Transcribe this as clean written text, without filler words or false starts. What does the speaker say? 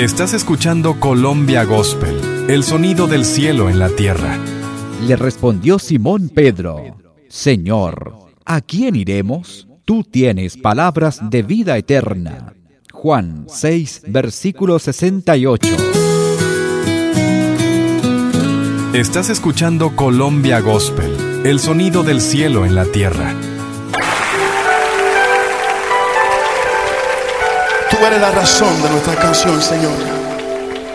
Estás escuchando Colombia Gospel, el sonido del cielo en la tierra. Le respondió Simón Pedro: Señor, ¿a quién iremos? Tú tienes palabras de vida eterna. Juan 6, versículo 68. Estás escuchando Colombia Gospel, el sonido del cielo en la tierra. Tú eres la razón de nuestra canción, Señor.